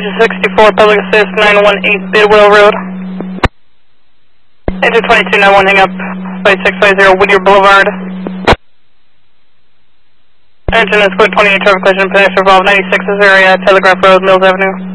Engine 64, Public Assist 918 Bidwell Road. Engine 2291, hang up, 5650 Whittier Boulevard. Engine Escort 28, traffic collision, Peninsula Valve 96 is area, Telegraph Road, Mills Avenue.